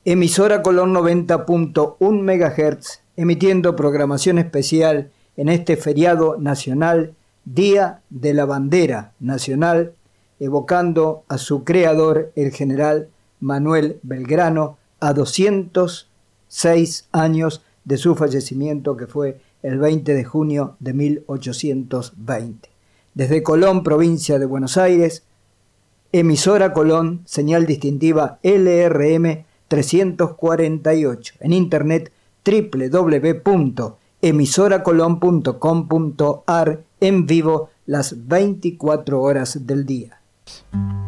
Emisora Colón 90.1 MHz, emitiendo programación especial en este feriado nacional, Día de la Bandera Nacional, evocando a su creador, el general Manuel Belgrano, a 206 años de su fallecimiento, que fue el 20 de junio de 1820. Desde Colón, provincia de Buenos Aires, Emisora Colón, señal distintiva LRM 348. En internet www.emisoracolon.com.ar, en vivo las 24 horas del día.